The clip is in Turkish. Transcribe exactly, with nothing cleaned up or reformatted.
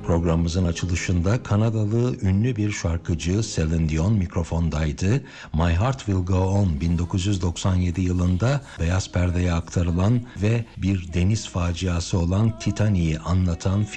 Programımızın açılışında Kanadalı ünlü bir şarkıcı Celine Dion mikrofondaydı. My Heart Will Go On bin dokuz yüz doksan yedi yılında beyaz perdeye aktarılan ve bir deniz faciası olan Titanic'i anlatan